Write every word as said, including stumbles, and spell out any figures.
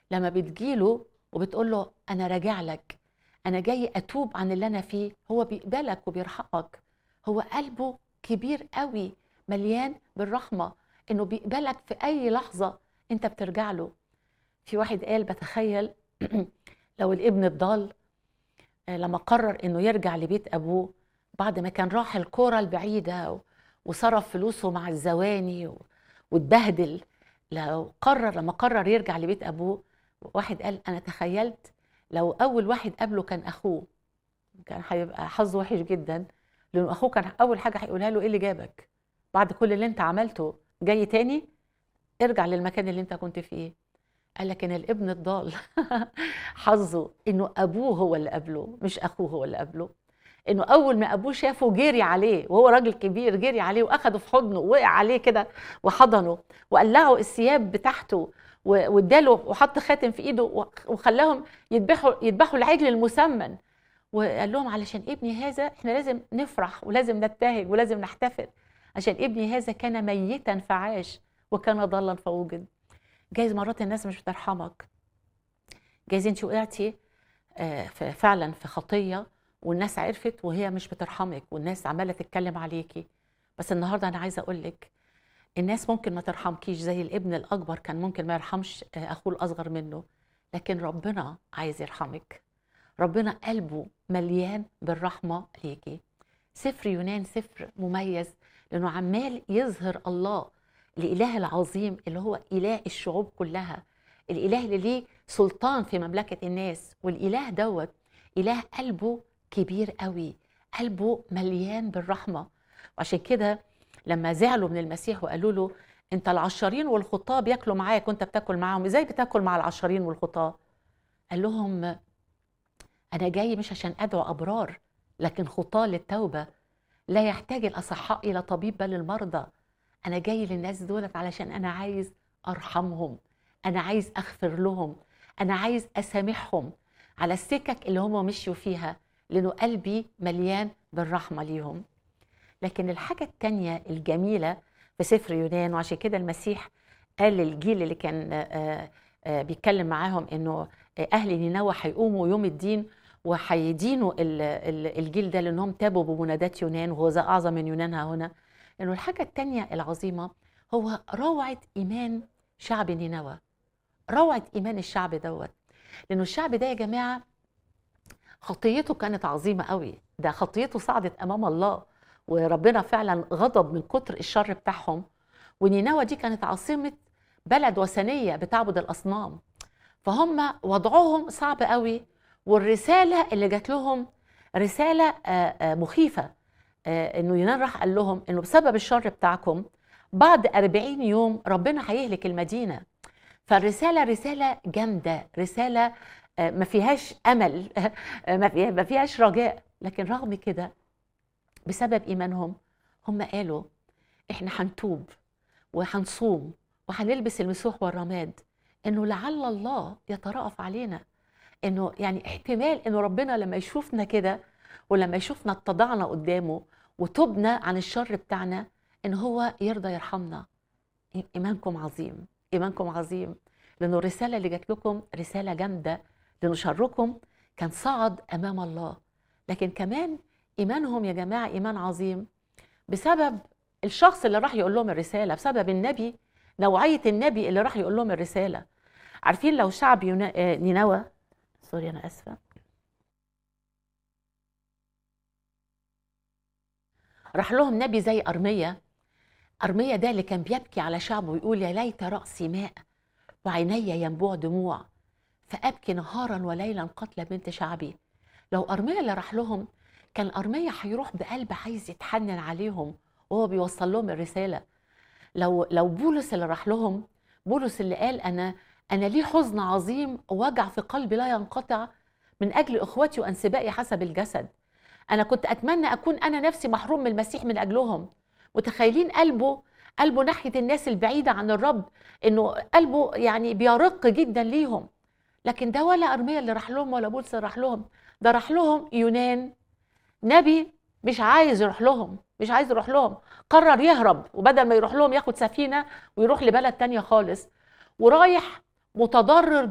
لما بتجيله وبتقول له انا راجع لك، انا جاي اتوب عن اللي انا فيه، هو بيقبلك وبيرحمك. هو قلبه كبير قوي، مليان بالرحمه، انه بيقبلك في اي لحظه انت بترجع له. في واحد قال بتخيل لو الابن الضال آه، لما قرر انه يرجع لبيت ابوه بعد ما كان راح الكوره البعيده و- وصرف فلوسه مع الزواني و- واتبهدل. لو قرر لما قرر يرجع لبيت ابوه، واحد قال انا تخيلت لو اول واحد قابله كان اخوه، كان هيبقى حظه وحش جدا، لانه اخوه كان اول حاجه هيقولها له ايه اللي جابك بعد كل اللي انت عملته جاي تاني؟ ارجع للمكان اللي انت كنت فيه. قال لك ان الابن الضال حظه انه ابوه هو اللي قابله مش اخوه هو اللي قابله، انه اول ما ابوه شافه جري عليه وهو راجل كبير، جري عليه واخده في حضنه ووقع عليه كده وحضنه وقلعه الثياب بتاعته و- واداله وحط خاتم في ايده وخ- وخلاهم يذبحوا يذبحوا العجل المسمن، وقال لهم علشان ابني هذا احنا لازم نفرح ولازم نبتهج ولازم نحتفل، عشان ابني هذا كان ميتا فعاش وكان ضالا فوجد. جايز مرات الناس مش بترحمك، جايز انت وقعتي آه، ف- فعلا في خطيه والناس عرفت وهي مش بترحمك والناس عماله تتكلم عليكي. بس النهارده انا عايزه اقول لك الناس ممكن ما ترحمكيش زي الابن الاكبر كان ممكن ما يرحمش آه، اخوه الاصغر منه، لكن ربنا عايز يرحمك. ربنا قلبه مليان بالرحمه ليكي. سفر يونان سفر مميز لانه عمال يظهر الله، الاله العظيم اللي هو اله الشعوب كلها، الاله اللي ليه سلطان في مملكه الناس، والاله دوت اله قلبه كبير قوي، قلبه مليان بالرحمه. وعشان كده لما زعلوا من المسيح وقالوا له انت العشارين والخطاه بياكلوا معاك وانت بتاكل معاهم، ازاي بتاكل مع العشارين والخطاه؟ قال لهم انا جاي مش عشان ادعو ابرار لكن خطاه للتوبه، لا يحتاج الأصحاء إلى طبيب بل المرضى. أنا جاي للناس دولت علشان أنا عايز أرحمهم، أنا عايز أغفر لهم، أنا عايز أسامحهم على السكك اللي هم مشيوا فيها، لأنه قلبي مليان بالرحمة ليهم. لكن الحاجة التانية الجميلة في سفر يونان، وعشان كده المسيح قال للجيل اللي كان آه، آه، بيتكلم معاهم انه آه، اهل نينوى هيقوموا يوم الدين وهيدينوا ال- ال- الجيل ده لانهم تابوا بمنادات يونان وهو ذا اعظم من يونان ها هنا. لانه الحاجة التانية العظيمة هو روعة ايمان شعب نينوى، روعة ايمان الشعب دوت. لانه الشعب ده يا جماعة خطيته كانت عظيمة قوي، ده خطيته صعدت أمام الله وربنا فعلا غضب من كتر الشر بتاعهم. ونينوى دي كانت عاصمة بلد وثنية بتعبد الأصنام، فهم وضعهم صعب قوي. والرسالة اللي جات لهم رسالة آه، آه، مخيفة، آه، انه يونان راح قال لهم انه بسبب الشر بتاعكم بعد أربعين يوم ربنا هيهلك المدينة. فالرسالة رسالة جامدة، رسالة آه، ما فيهاش أمل آه، ما فيها- ما فيهاش رجاء. لكن رغم كده بسبب إيمانهم هم قالوا إحنا هنتوب وهنصوم وهنلبس المسوح والرماد، إنه لعل الله يترأف علينا، إنه يعني احتمال إنه ربنا لما يشوفنا كده ولما يشوفنا اتضعنا قدامه وتوبنا عن الشر بتاعنا إن هو يرضى يرحمنا. إيمانكم عظيم، إيمانكم عظيم، لأنه الرسالة اللي جات لكم رسالة جامدة، لأنه شركم كان صعد أمام الله. لكن كمان إيمانهم يا جماعة إيمان عظيم بسبب الشخص اللي راح يقول لهم الرسالة، بسبب النبي، نوعية النبي اللي راح يقول لهم الرسالة. عارفين لو شعب يونا... آه، نينوى، سوري أنا آسفة، راح لهم نبي زي أرمية. أرمية ده اللي كان بيبكي على شعبه ويقول يا ليت رأسي ماء وعيني ينبوع دموع فأبكي نهارا وليلا قتل بنت شعبي. لو أرميا اللي راح لهم كان أرميا هيروح بقلب عايز يتحنن عليهم وهو بيوصل لهم الرسالة. لو لو بولس اللي راح لهم، بولس اللي قال أنا أنا لي حزن عظيم ووجع في قلبي لا ينقطع من أجل إخوتي وأنسبائي حسب الجسد، أنا كنت أتمنى أكون أنا نفسي محروم من المسيح من أجلهم. متخيلين قلبه، قلبه ناحية الناس البعيدة عن الرب، إنه قلبه يعني بيرق جدا ليهم. لكن ده ولا أرميا اللي راح لهم ولا بولس اللي راح لهم، ده راح لهم يونان نبي مش عايز يروح لهم، مش عايز يروح لهم، قرر يهرب وبدل ما يروح لهم ياخد سفينة ويروح لبلد تانية خالص، ورايح متضرر